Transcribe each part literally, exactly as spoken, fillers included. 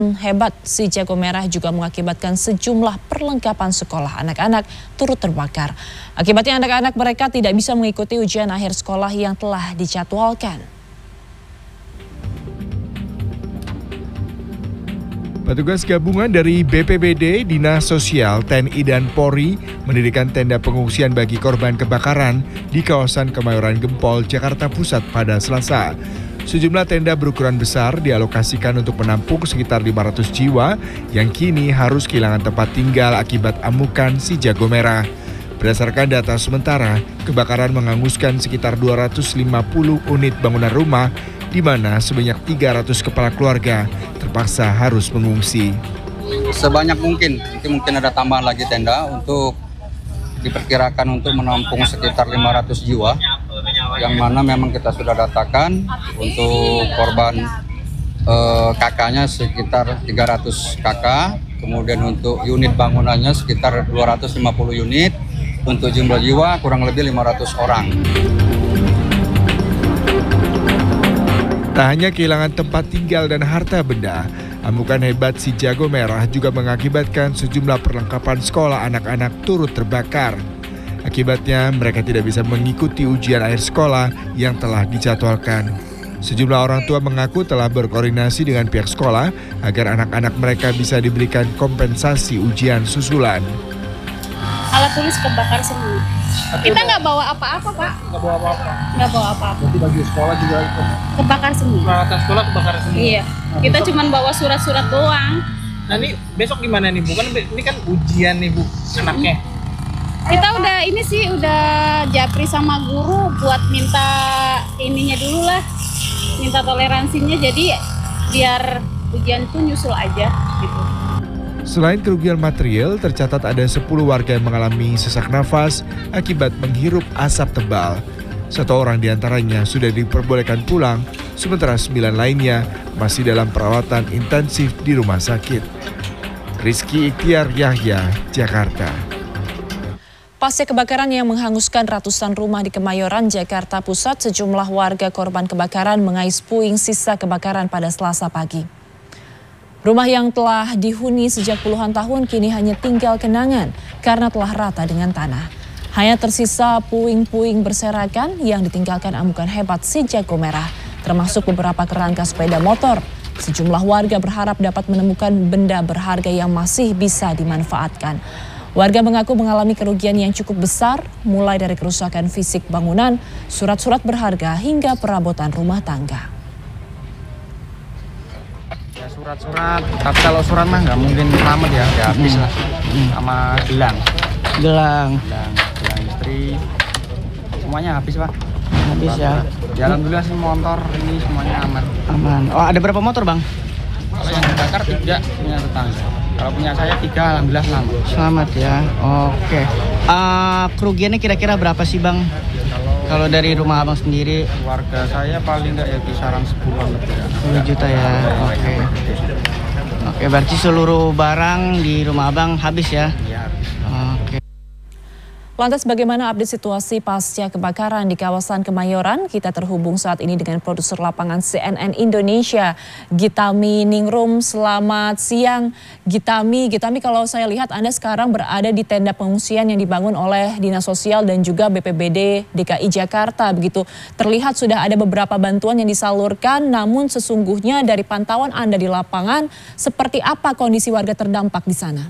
Hebat si jago merah juga mengakibatkan sejumlah perlengkapan sekolah anak-anak turut terbakar. Akibatnya anak-anak mereka tidak bisa mengikuti ujian akhir sekolah yang telah dijadwalkan. Petugas gabungan dari B P B D, Dinas Sosial, T N I dan Polri mendirikan tenda pengungsian bagi korban kebakaran di kawasan Kemayoran Gempol, Jakarta Pusat pada Selasa. Sejumlah tenda berukuran besar dialokasikan untuk menampung sekitar lima ratus jiwa yang kini harus kehilangan tempat tinggal akibat amukan si jago merah. Berdasarkan data sementara, kebakaran menghanguskan sekitar dua ratus lima puluh unit bangunan rumah, di mana sebanyak tiga ratus kepala keluarga terpaksa harus mengungsi. Sebanyak mungkin, nanti mungkin ada tambahan lagi tenda untuk diperkirakan untuk menampung sekitar lima ratus jiwa, yang mana memang kita sudah datakan untuk korban eh, kakaknya sekitar tiga ratus kakak, kemudian untuk unit bangunannya sekitar dua ratus lima puluh unit, untuk jumlah jiwa kurang lebih lima ratus orang. Tak hanya kehilangan tempat tinggal dan harta benda, amukan hebat si jago merah juga mengakibatkan sejumlah perlengkapan sekolah anak-anak turut terbakar. Akibatnya mereka tidak bisa mengikuti ujian akhir sekolah yang telah dijadwalkan. Sejumlah orang tua mengaku telah berkoordinasi dengan pihak sekolah agar anak-anak mereka bisa diberikan kompensasi ujian susulan. Alat tulis kebakar semua. Kita nggak bawa apa-apa, Pak. Nggak bawa apa-apa? Nggak bawa apa-apa. Berarti baju sekolah juga ikut? Kebakar semua. Peralatan sekolah kebakar semua? Iya. Nah, kita besok, cuma bawa surat-surat doang. Nah ini besok gimana nih Bu? Kan ini kan ujian nih Bu, anaknya. Kita udah ini sih, udah japri sama guru buat minta ininya dulu lah. Minta toleransinya, jadi biar ujian itu nyusul aja gitu. Selain kerugian material, tercatat ada sepuluh warga yang mengalami sesak nafas akibat menghirup asap tebal. Satu orang diantaranya sudah diperbolehkan pulang, sementara sembilan lainnya masih dalam perawatan intensif di rumah sakit. Rizky Ikhtiar Yahya, Jakarta. Pasca kebakaran yang menghanguskan ratusan rumah di Kemayoran, Jakarta Pusat, sejumlah warga korban kebakaran mengais puing sisa kebakaran pada Selasa pagi. Rumah yang telah dihuni sejak puluhan tahun kini hanya tinggal kenangan karena telah rata dengan tanah. Hanya tersisa puing-puing berserakan yang ditinggalkan amukan hebat si jago merah, termasuk beberapa kerangka sepeda motor. Sejumlah warga berharap dapat menemukan benda berharga yang masih bisa dimanfaatkan. Warga mengaku mengalami kerugian yang cukup besar, mulai dari kerusakan fisik bangunan, surat-surat berharga, hingga perabotan rumah tangga. Ya surat-surat, tapi kalau surat mah nggak mungkin selamat ya, ya habis lah. Hmm. Sama gelang. Gelang. Gelang, gelang istri, semuanya habis Pak. Habis ya. Ya alhamdulillah sih motor ini semuanya aman. Aman. Oh ada berapa motor Bang? Kalau yang terbakar tiga punya tetangga. Kalau punya saya tiga, alhamdulillah selamat. Selamat ya, oke. Uh, kerugiannya kira-kira berapa sih Bang? Kalau, Kalau dari rumah Abang sendiri? Warga saya paling nggak ya kisaran sepuluh lebih. sepuluh juta ya, oke. Okay. Oke, berarti seluruh barang di rumah Abang habis ya? Iya habis. Oke. Lantas bagaimana update situasi pasca kebakaran di kawasan Kemayoran? Kita terhubung saat ini dengan produser lapangan C N N Indonesia, Gitami Ningrum. Selamat siang Gitami. Gitami, kalau saya lihat Anda sekarang berada di tenda pengungsian yang dibangun oleh Dinas Sosial dan juga B P B D D K I Jakarta. Begitu, terlihat sudah ada beberapa bantuan yang disalurkan, namun sesungguhnya dari pantauan Anda di lapangan, seperti apa kondisi warga terdampak di sana?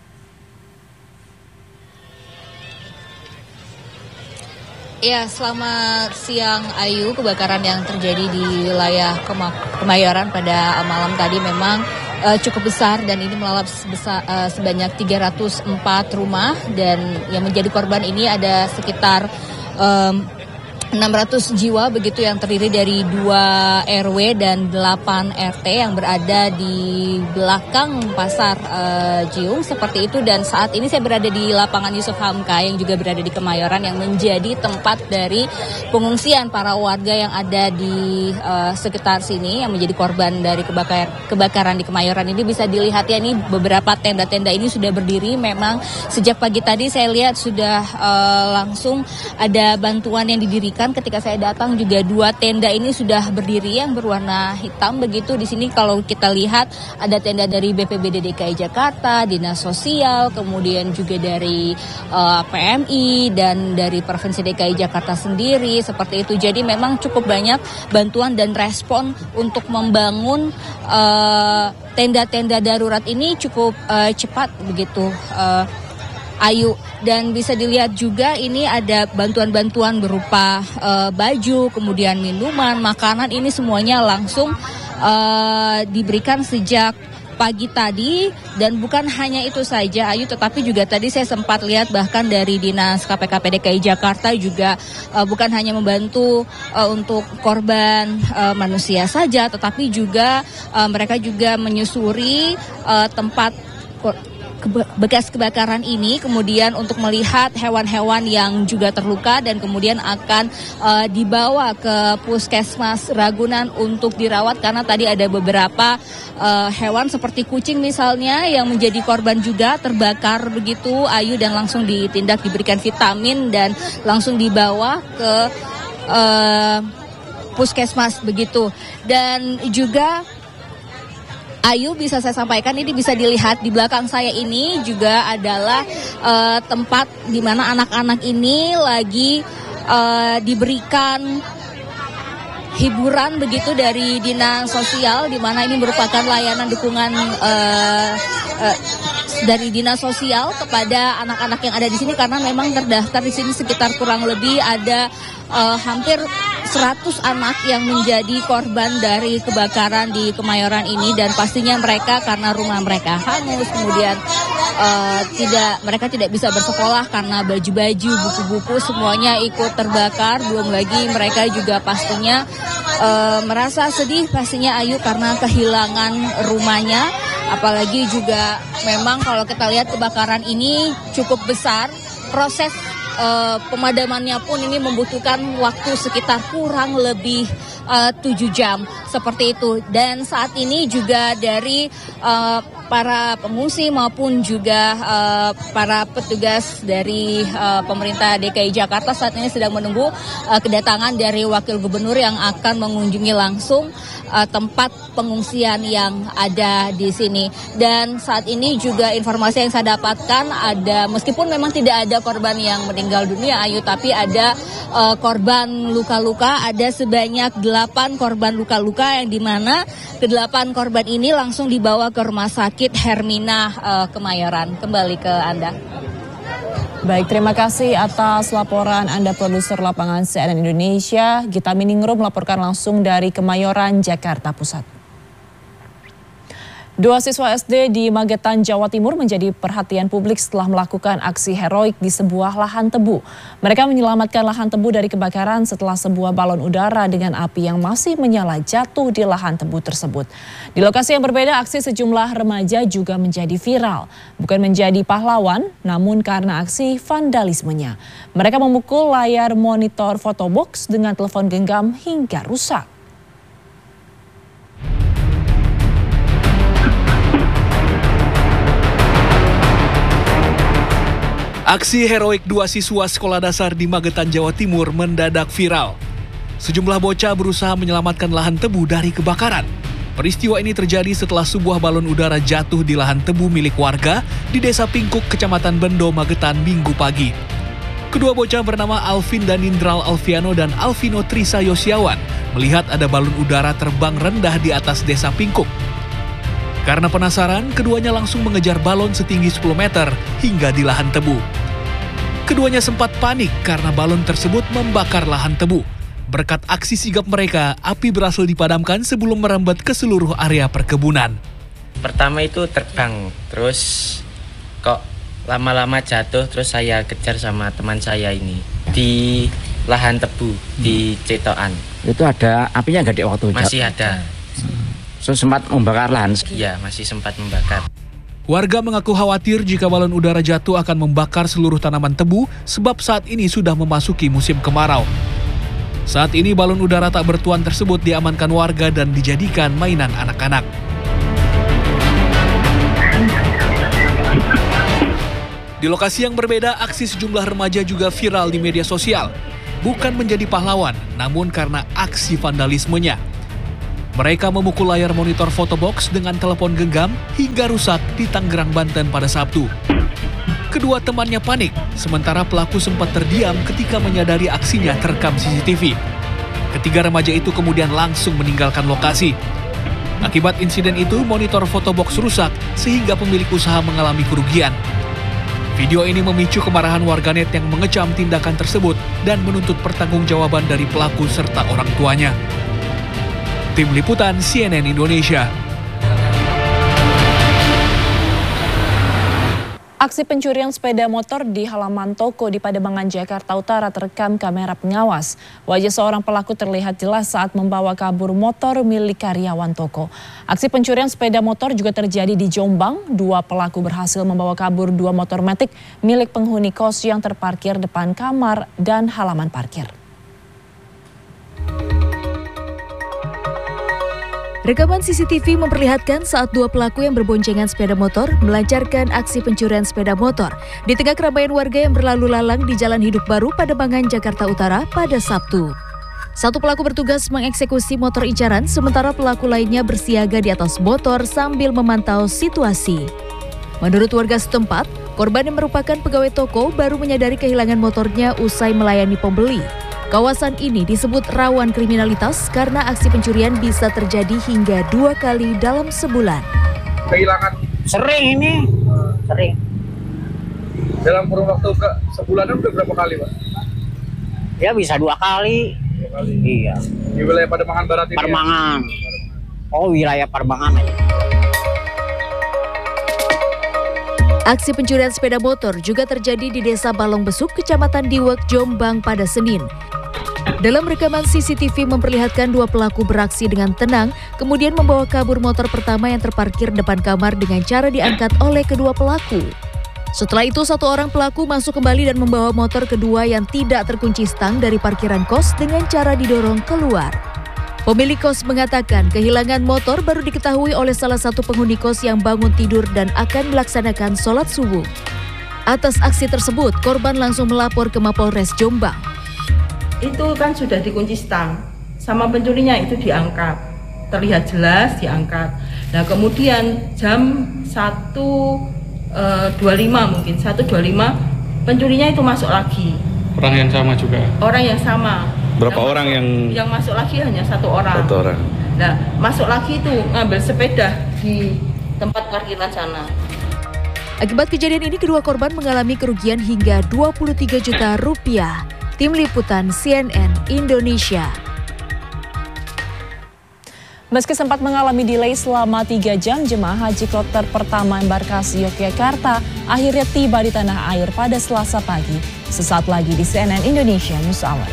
Ya, selamat siang Ayu. Kebakaran yang terjadi di wilayah Kema Kemayoran pada malam tadi memang uh, cukup besar dan ini melalap sebesar, uh, sebanyak tiga ratus empat rumah, dan yang menjadi korban ini ada sekitar um, enam ratus jiwa begitu, yang terdiri dari dua R W dan delapan R T yang berada di belakang pasar uh, Jiung seperti itu. Dan saat ini saya berada di lapangan Yusuf Hamka yang juga berada di Kemayoran, yang menjadi tempat dari pengungsian para warga yang ada di uh, sekitar sini yang menjadi korban dari kebakar kebakaran di Kemayoran ini. Bisa dilihat ya, ini beberapa tenda-tenda ini sudah berdiri. Memang sejak pagi tadi saya lihat sudah uh, langsung ada bantuan yang didirikan bahkan ketika saya datang juga dua tenda ini sudah berdiri yang berwarna hitam begitu. Di sini kalau kita lihat ada tenda dari B P B D D K I Jakarta, Dinas Sosial, kemudian juga dari uh, P M I dan dari Provinsi D K I Jakarta sendiri seperti itu. Jadi memang cukup banyak bantuan dan respon untuk membangun uh, tenda-tenda darurat ini cukup uh, cepat begitu. Uh, Ayu, dan bisa dilihat juga ini ada bantuan-bantuan berupa uh, baju, kemudian minuman, makanan, ini semuanya langsung uh, diberikan sejak pagi tadi. Dan bukan hanya itu saja Ayu, tetapi juga tadi saya sempat lihat bahkan dari Dinas K P K P D K I Jakarta juga uh, bukan hanya membantu uh, untuk korban uh, manusia saja, tetapi juga uh, mereka juga menyusuri uh, tempat bekas kebakaran ini, kemudian untuk melihat hewan-hewan yang juga terluka dan kemudian akan uh, dibawa ke Puskesmas Ragunan untuk dirawat, karena tadi ada beberapa uh, hewan seperti kucing misalnya yang menjadi korban juga terbakar begitu Ayu, dan langsung ditindak, diberikan vitamin dan langsung dibawa ke uh, Puskesmas begitu. Dan juga Ayu, bisa saya sampaikan, ini bisa dilihat di belakang saya ini juga adalah uh, tempat di mana anak-anak ini lagi uh, diberikan hiburan begitu dari Dinas Sosial, di mana ini merupakan layanan dukungan uh, uh, dari Dinas Sosial kepada anak-anak yang ada di sini, karena memang terdaftar di sini sekitar kurang lebih ada uh, hampir seratus anak yang menjadi korban dari kebakaran di Kemayoran ini, dan pastinya mereka karena rumah mereka hangus, kemudian uh, tidak mereka tidak bisa bersekolah karena baju-baju, buku-buku semuanya ikut terbakar. Belum lagi mereka juga pastinya uh, merasa sedih pastinya Ayu karena kehilangan rumahnya. Apalagi juga memang kalau kita lihat kebakaran ini cukup besar, proses Uh, pemadamannya pun ini membutuhkan waktu sekitar kurang lebih uh, tujuh jam seperti itu. Dan saat ini juga dari uh, para pengungsi maupun juga uh, para petugas dari uh, pemerintah D K I Jakarta saat ini sedang menunggu uh, kedatangan dari Wakil Gubernur yang akan mengunjungi langsung uh, tempat pengungsian yang ada di sini. Dan saat ini juga informasi yang saya dapatkan ada, meskipun memang tidak ada korban yang meninggal dunia Ayu, tapi ada uh, korban luka-luka, ada sebanyak delapan korban luka-luka yang dimana kedelapan korban ini langsung dibawa ke Rumah Sakit Hermina uh, Kemayoran. Kembali ke Anda. Baik, terima kasih atas laporan Anda, produser lapangan C N N Indonesia, Gita Miningrum melaporkan langsung dari Kemayoran, Jakarta Pusat. Dua siswa S D di Magetan, Jawa Timur menjadi perhatian publik setelah melakukan aksi heroik di sebuah lahan tebu. Mereka menyelamatkan lahan tebu dari kebakaran setelah sebuah balon udara dengan api yang masih menyala jatuh di lahan tebu tersebut. Di lokasi yang berbeda, aksi sejumlah remaja juga menjadi viral. Bukan menjadi pahlawan, namun karena aksi vandalismenya. Mereka memukul layar monitor fotobox dengan telepon genggam hingga rusak. Aksi heroik dua siswa sekolah dasar di Magetan, Jawa Timur mendadak viral. Sejumlah bocah berusaha menyelamatkan lahan tebu dari kebakaran. Peristiwa ini terjadi setelah sebuah balon udara jatuh di lahan tebu milik warga di Desa Pingkuk, Kecamatan Bendo, Magetan, Minggu pagi. Kedua bocah bernama Alvin Danindral Alfiano dan Alvino Trisa Yosiawan melihat ada balon udara terbang rendah di atas Desa Pingkuk. Karena penasaran, keduanya langsung mengejar balon setinggi sepuluh meter hingga di lahan tebu. Keduanya sempat panik karena balon tersebut membakar lahan tebu. Berkat aksi sigap mereka, api berhasil dipadamkan sebelum merambat ke seluruh area perkebunan. Pertama itu terbang, terus kok lama-lama jatuh, terus saya kejar sama teman saya ini di lahan tebu, di Cetokan. Itu ada apinya nggak di waktu jatuh? Masih ada. So, sempat membakar lahan? Iya, masih sempat membakar. Warga mengaku khawatir jika balon udara jatuh akan membakar seluruh tanaman tebu sebab saat ini sudah memasuki musim kemarau. Saat ini balon udara tak bertuan tersebut diamankan warga dan dijadikan mainan anak-anak. Di lokasi yang berbeda, aksi sejumlah remaja juga viral di media sosial. bukan menjadi pahlawan, namun karena aksi vandalismenya. Mereka memukul layar monitor fotobox dengan telepon genggam hingga rusak di Tangerang, Banten pada Sabtu. Kedua temannya panik, sementara pelaku sempat terdiam ketika menyadari aksinya terekam C C T V. Ketiga remaja itu kemudian langsung meninggalkan lokasi. Akibat insiden itu, monitor fotobox rusak sehingga pemilik usaha mengalami kerugian. Video ini memicu kemarahan warganet yang mengecam tindakan tersebut dan menuntut pertanggungjawaban dari pelaku serta orang tuanya. Tim Liputan C N N Indonesia. Aksi pencurian sepeda motor di halaman toko di Pademangan, Jakarta Utara terekam kamera pengawas. Wajah seorang pelaku terlihat jelas saat membawa kabur motor milik karyawan toko. Aksi pencurian sepeda motor juga terjadi di Jombang. Dua pelaku berhasil membawa kabur dua motor matic milik penghuni kos yang terparkir depan kamar dan halaman parkir. Rekaman C C T V memperlihatkan saat dua pelaku yang berboncengan sepeda motor melancarkan aksi pencurian sepeda motor di tengah keramaian warga yang berlalu lalang di Jalan Hidup Baru, Pademangan, Jakarta Utara pada Sabtu. Satu pelaku bertugas mengeksekusi motor incaran, sementara pelaku lainnya bersiaga di atas motor sambil memantau situasi. Menurut warga setempat, korban yang merupakan pegawai toko baru menyadari kehilangan motornya usai melayani pembeli. Kawasan ini disebut rawan kriminalitas karena aksi pencurian bisa terjadi hingga dua kali dalam sebulan. Kehilangan Sering ini, sering. dalam kurun waktu ke sebulanan udah berapa kali, Pak? Ya bisa dua kali. Dua kali. Iya. Di wilayah Pademangan Barat ini. Pademangan. Ya? Oh, wilayah Pademangan aja. Aksi pencurian sepeda motor juga terjadi di Desa Balong Besuk, Kecamatan Diwek, Jombang pada Senin. Dalam rekaman C C T V memperlihatkan dua pelaku beraksi dengan tenang, kemudian membawa kabur motor pertama yang terparkir depan kamar dengan cara diangkat oleh kedua pelaku. Setelah itu, satu orang pelaku masuk kembali dan membawa motor kedua yang tidak terkunci stang dari parkiran kos dengan cara didorong keluar. Pemilik kos mengatakan kehilangan motor baru diketahui oleh salah satu penghuni kos yang bangun tidur dan akan melaksanakan sholat subuh. Atas aksi tersebut, korban langsung melapor ke Mapolres Jombang. Itu kan sudah dikunci stang, sama pencurinya itu diangkat, terlihat jelas diangkat. Nah kemudian jam satu dua puluh lima mungkin, satu dua puluh lima pencurinya itu masuk lagi. Orang yang sama juga? Orang yang sama. Berapa yang orang masuk, yang... Yang masuk lagi hanya satu orang. Satu orang. Nah masuk lagi itu ngambil sepeda di tempat parkiran sana. Akibat kejadian ini, kedua korban mengalami kerugian hingga dua puluh tiga juta rupiah. Tim Liputan C N N Indonesia. Meski sempat mengalami delay selama tiga jam, jemaah haji kloter pertama embarkasi Yogyakarta akhirnya tiba di tanah air pada Selasa pagi. Sesaat lagi di C N N Indonesia News Hour.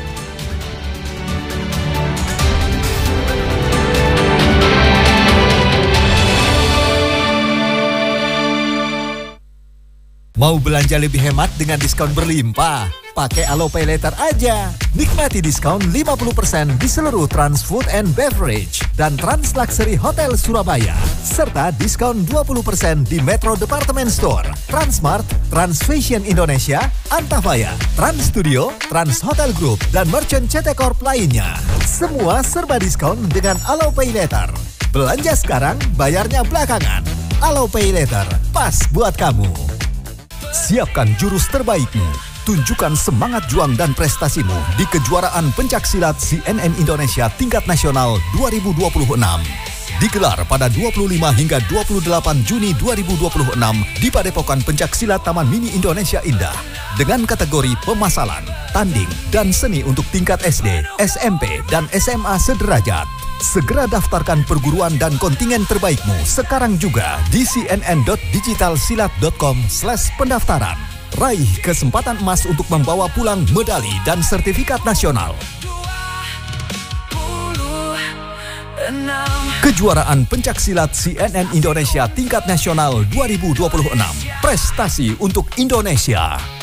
Mau belanja lebih hemat dengan diskon berlimpah? Pakai Alo Pay Later aja. Nikmati diskon lima puluh persen di seluruh Trans Food and Beverage dan Trans Luxury Hotel Surabaya. Serta diskon dua puluh persen di Metro Department Store, Transmart, Trans Fashion Indonesia, Antafaya, Trans Studio, Trans Hotel Group, dan Merchant C T Corp lainnya. Semua serba diskon dengan Alo Pay Later. Belanja sekarang, bayarnya belakangan. Alo Pay Later, pas buat kamu. Siapkan jurus terbaikmu. Tunjukkan semangat juang dan prestasimu di kejuaraan pencaksilat C N N Indonesia tingkat nasional dua ribu dua puluh enam. Digelar pada dua puluh lima hingga dua puluh delapan Juni dua ribu dua puluh enam di Padepokan Pencaksilat Taman Mini Indonesia Indah. Dengan kategori pemasalan, tanding, dan seni untuk tingkat S D, S M P, dan S M A sederajat. Segera daftarkan perguruan dan kontingen terbaikmu sekarang juga di cnn dot digitalsilat dot com slash pendaftaran. Raih kesempatan emas untuk membawa pulang medali dan sertifikat nasional. Kejuaraan pencaksilat C N N Indonesia tingkat nasional dua ribu dua puluh enam. Prestasi untuk Indonesia.